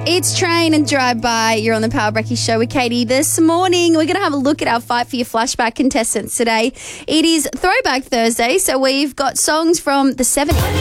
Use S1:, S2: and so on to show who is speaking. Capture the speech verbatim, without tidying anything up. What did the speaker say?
S1: It's Train and Drive By. You're on the Power Breakfast Show with Katie. This morning, we're going to have a look at our Fight for Your Flashback contestants today. It is Throwback Thursday, so we've got songs from the seventies.